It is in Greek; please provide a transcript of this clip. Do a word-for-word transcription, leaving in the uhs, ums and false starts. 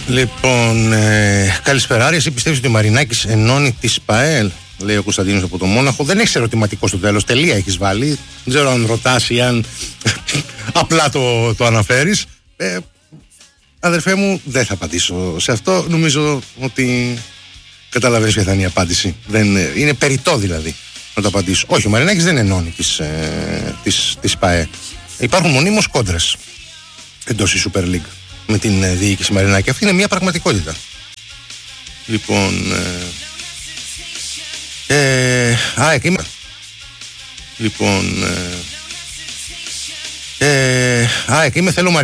Λοιπόν, ε, καλησπέρα. Εσύ πιστεύεις ότι ο Μαρινάκης ενώνει τη ΣΠΑΕΛ, λέει ο Κωνσταντίνος από το Μόναχο. Δεν έχεις ερωτηματικό στο τέλος, τελεία έχεις βάλει. Δεν ξέρω αν ρωτάς ή αν απλά το, το αναφέρεις. Ε, αδερφέ μου, δεν θα απαντήσω σε αυτό. Νομίζω ότι καταλαβαίνεις ποια θα είναι η απάντηση. Δεν, είναι περιττό δηλαδή να το απαντήσω. Όχι, ο Μαρινάκης δεν ενώνει της, ε, της, της ΣΠΑΕ. Υπάρχουν μονίμως κόντρες εντός η Super League με την ε, διοίκηση Μαρινάκη. Αυτή είναι μια πραγματικότητα. Λοιπόν, ε, ε, α, εκεί είμαι. Λοιπόν, ε, ε, α, εκεί είμαι, θέλω